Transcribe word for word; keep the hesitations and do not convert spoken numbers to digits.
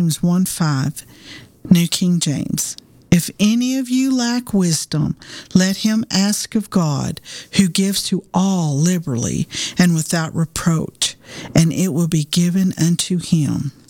James one five, New King James. If any of you lack wisdom, let him ask of God, who gives to all liberally and without reproach, and it will be given unto him.